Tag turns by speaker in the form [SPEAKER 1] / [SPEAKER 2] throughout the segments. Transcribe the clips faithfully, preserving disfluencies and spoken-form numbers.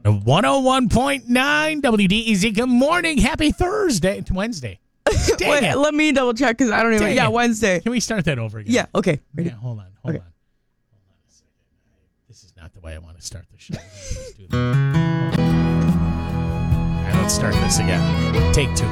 [SPEAKER 1] one oh one point nine W D E Z. Good morning. Happy Thursday. It's Wednesday.
[SPEAKER 2] Wait,
[SPEAKER 1] it.
[SPEAKER 2] let me double check because I don't even.
[SPEAKER 1] Dang
[SPEAKER 2] yeah,
[SPEAKER 1] it.
[SPEAKER 2] Wednesday.
[SPEAKER 1] Can we start that over again?
[SPEAKER 2] Yeah, okay. Ready?
[SPEAKER 1] Yeah, hold on. Hold
[SPEAKER 2] Okay.
[SPEAKER 1] on. Hold on a second. This is not the way I want to start the show. Let's do that. All right, let's start this again. Take two.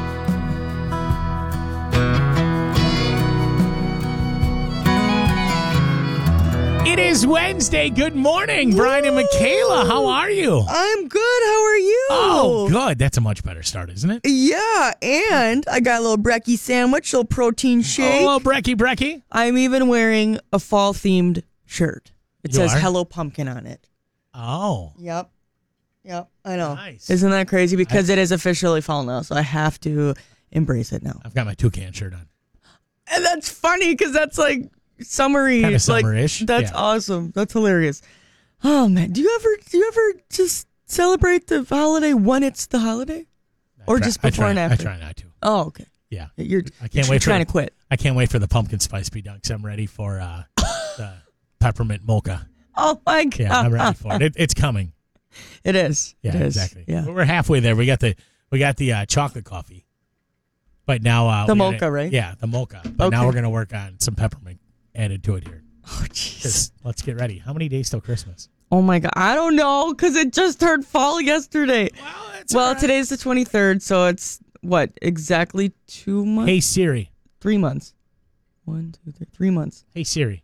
[SPEAKER 1] It is Wednesday. Good morning, Brian and Michaela. How are you?
[SPEAKER 2] I'm good. How are you?
[SPEAKER 1] Oh, good. That's a much better start, isn't it?
[SPEAKER 2] Yeah, and I got a little brekkie sandwich, little protein shake.
[SPEAKER 1] Oh, brekkie, brekkie.
[SPEAKER 2] I'm even wearing a fall-themed shirt. It
[SPEAKER 1] You
[SPEAKER 2] says
[SPEAKER 1] are?
[SPEAKER 2] Hello Pumpkin on it.
[SPEAKER 1] Oh.
[SPEAKER 2] Yep. Yep, I know.
[SPEAKER 1] Nice.
[SPEAKER 2] Isn't that crazy? Because it is officially fall now, so I have to embrace it now.
[SPEAKER 1] I've got my toucan shirt on.
[SPEAKER 2] And that's funny because that's like summery.
[SPEAKER 1] Kinda
[SPEAKER 2] like,
[SPEAKER 1] summer-ish,
[SPEAKER 2] That's
[SPEAKER 1] yeah.
[SPEAKER 2] awesome. That's hilarious. Oh man, do you ever do you ever just celebrate the holiday when it's the holiday, or
[SPEAKER 1] I try-
[SPEAKER 2] just before
[SPEAKER 1] I try,
[SPEAKER 2] and after?
[SPEAKER 1] I try not to.
[SPEAKER 2] Oh, okay.
[SPEAKER 1] Yeah.
[SPEAKER 2] You're.
[SPEAKER 1] I can't
[SPEAKER 2] you're
[SPEAKER 1] wait for
[SPEAKER 2] trying
[SPEAKER 1] the-
[SPEAKER 2] to quit.
[SPEAKER 1] I can't wait for the pumpkin spice be done because I'm ready for uh, the peppermint mocha.
[SPEAKER 2] Oh my god.
[SPEAKER 1] Yeah, I'm ready for it. it. It's coming.
[SPEAKER 2] It is.
[SPEAKER 1] Yeah,
[SPEAKER 2] it is.
[SPEAKER 1] exactly.
[SPEAKER 2] Yeah.
[SPEAKER 1] We're halfway there. We got the we got the uh, chocolate coffee, but now uh,
[SPEAKER 2] The
[SPEAKER 1] we
[SPEAKER 2] mocha,
[SPEAKER 1] gotta-
[SPEAKER 2] right?
[SPEAKER 1] Yeah, the mocha. But
[SPEAKER 2] Okay.
[SPEAKER 1] now we're gonna work on some peppermint added to it here.
[SPEAKER 2] Oh jeez.
[SPEAKER 1] 'Cause let's get ready. How many days till Christmas?
[SPEAKER 2] Oh my god. I don't know because it just turned fall yesterday.
[SPEAKER 1] Well, it's
[SPEAKER 2] Well, today's the twenty-third, so it's what exactly two months?
[SPEAKER 1] Hey Siri.
[SPEAKER 2] Three months. One, two, three. Three months.
[SPEAKER 1] Hey Siri.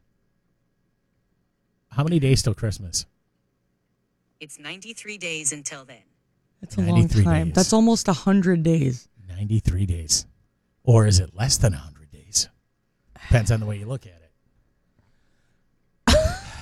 [SPEAKER 1] How many days till Christmas?
[SPEAKER 3] It's ninety-three days until then.
[SPEAKER 2] That's a long
[SPEAKER 1] ninety-three
[SPEAKER 2] time.
[SPEAKER 1] days.
[SPEAKER 2] That's almost a hundred days.
[SPEAKER 1] ninety-three days. Or is it less than one hundred days? Depends on the way you look at it.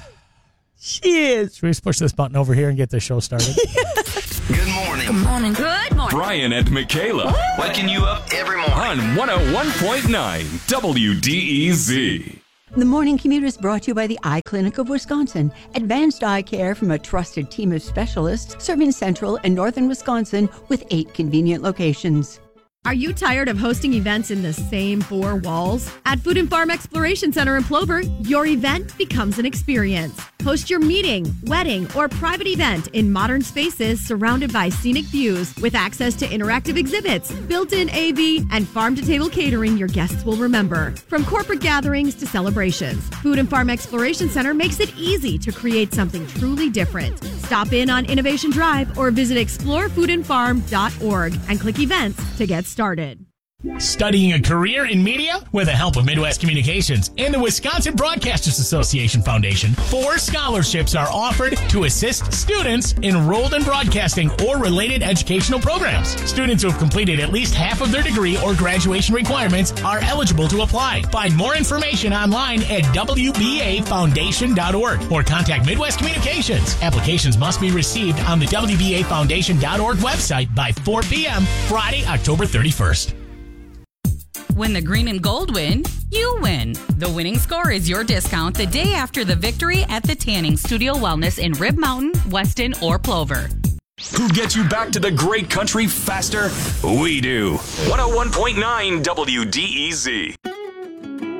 [SPEAKER 2] Shit.
[SPEAKER 1] Should we just push this button over here and get the show started?
[SPEAKER 4] Good morning.
[SPEAKER 5] Good morning. Good morning.
[SPEAKER 6] Brian and Michaela
[SPEAKER 4] Waking you up every morning.
[SPEAKER 6] on one oh one point nine W D E Z.
[SPEAKER 7] The Morning Commute is brought to you by the Eye Clinic of Wisconsin. Advanced eye care from a trusted team of specialists serving central and northern Wisconsin with eight convenient locations.
[SPEAKER 8] Are you tired of hosting events in the same four walls? At Food and Farm Exploration Center in Plover, your event becomes an experience. Host your meeting, wedding, or private event in modern spaces surrounded by scenic views with access to interactive exhibits, built-in A V, and farm-to-table catering your guests will remember. From corporate gatherings to celebrations, Food and Farm Exploration Center makes it easy to create something truly different. Stop in on Innovation Drive or visit explore food and farm dot org and click events to get started.
[SPEAKER 1] Studying a career in media? With the help of Midwest Communications and the Wisconsin Broadcasters Association Foundation, four scholarships are offered to assist students enrolled in broadcasting or related educational programs. Students who have completed at least half of their degree or graduation requirements are eligible to apply. Find more information online at W B A foundation dot org or contact Midwest Communications. Applications must be received on the W B A foundation dot org website by four p.m. Friday, October thirty-first.
[SPEAKER 5] When the green and gold win, you win. The winning score is your discount the day after the victory at the Tanning Studio Wellness in Rib Mountain, Weston, or Plover.
[SPEAKER 6] Who gets you back to the great country faster? We do. one oh one point nine W D E Z.